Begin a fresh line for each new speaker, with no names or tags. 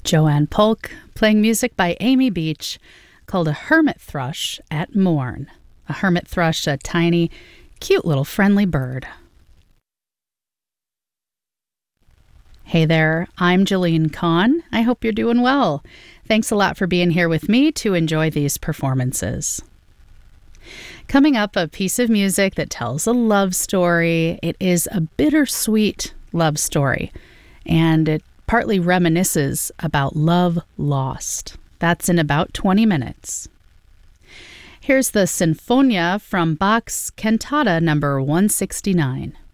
Joanne Polk playing music by Amy Beach called A Hermit Thrush at Morn. A hermit thrush, a tiny, cute little friendly bird. Hey there, I'm Jolene Kahn. I hope you're doing well. Thanks a lot for being here with me to enjoy these performances. Coming up, a piece of music that tells a love story. It is a bittersweet love story, and it partly reminisces about love lost. That's in about 20 minutes. Here's the Sinfonia from Bach's Cantata number 169.